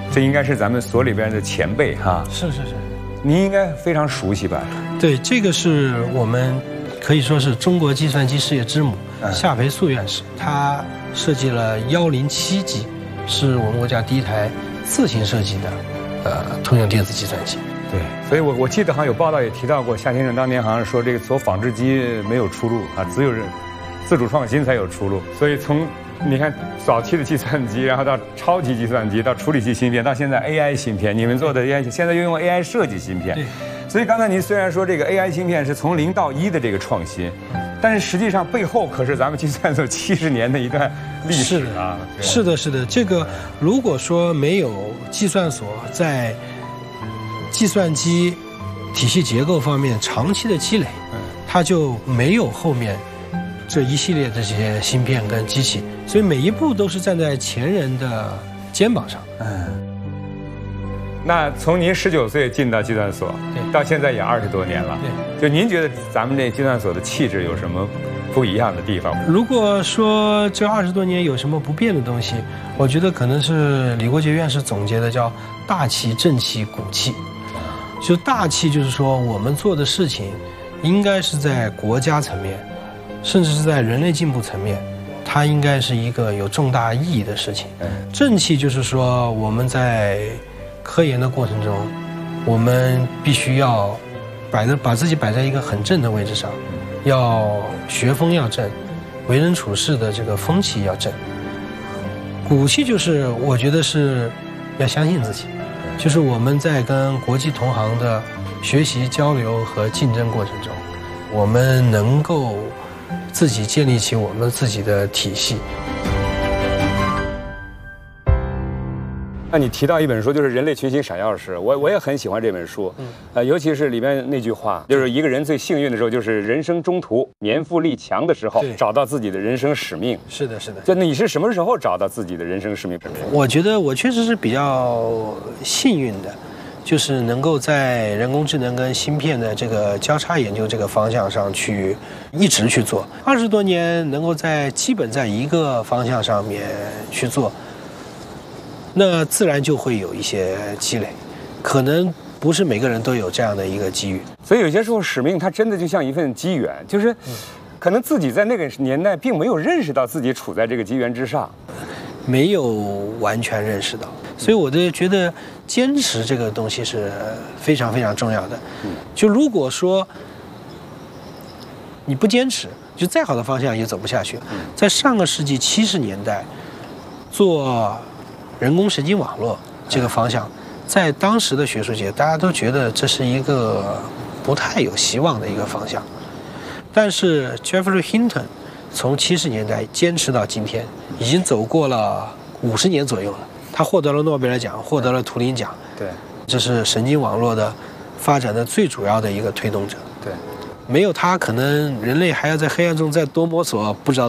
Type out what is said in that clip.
这应该是咱们所里边的前辈哈。 是。 您应该非常熟悉吧？ 对，这个是我们可以说是中国计算机事业之母夏培素院士，他设计了107机，是我们国家第一台自行设计的通用电子计算机。 对，所以我记得好像有报道也提到过，夏先生当年好像说这个做仿制机没有出路啊，只有自主创新才有出路。所以从你看早期的计算机，然后到超级计算机，到处理器芯片，到现在 AI 芯片，你们做的 AI 现在又用 AI 设计芯片。 对。 所以刚才您虽然说这个 AI 芯片是从0到1的这个创新，但是实际上背后可是咱们计算所70年的一段历史啊。 是的。这个如果说没有计算所在计算机体系结构方面长期的积累，它就没有后面这一系列的这些芯片跟机器，所以每一步都是站在前人的肩膀上。 那从您19岁进到计算所， 对， 到现在也20多年了， 对， 就您觉得咱们这计算所的气质有什么不一样的地方？ 如果说这20多年有什么不变的东西，我觉得可能是李国杰院士总结的，叫大气、正气、骨气。就大气就是说我们做的事情应该是在国家层面，甚至是在人类进步层面，它应该是一个有重大意义的事情。正气就是说我们在科研的过程中，我们必须要把自己摆在一个很正的位置上，要学风要正，为人处事的这个风气要正。骨气就是我觉得是要相信自己，就是我们在跟国际同行的学习交流和竞争过程中，我们能够自己建立起我们自己的体系。 那你提到一本书，就是《人类群星闪耀时》，我也很喜欢这本书，尤其是里面那句话，就是一个人最幸运的时候，就是人生中途年富力强的时候，找到自己的人生使命。 是的。 就你是什么时候找到自己的人生使命？ 我觉得我确实是比较幸运的，就是能够在人工智能跟芯片的这个交叉研究这个方向上去一直去做，20多年能够基本在一个方向上面去做。那自然就会有一些积累，可能不是每个人都有这样的一个机遇。 所以有些时候使命它真的就像一份机缘，就是可能自己在那个年代并没有认识到自己处在这个机缘之上， 没有完全认识到。所以我就觉得坚持这个东西是非常非常重要的。就如果说你不坚持，就再好的方向也走不下去。在上个世纪70年代做人工神经网络这个方向，在当时的学术界，大家都觉得这是一个不太有希望的一个方向。但是 Geoffrey Hinton 从70年代坚持到今天，已经走过了50年左右了。他获得了诺贝尔奖，获得了图灵奖。 对， 这是神经网络的发展的最主要的一个推动者。 对， 没有他，可能人类还要在黑暗中再多摸索不知道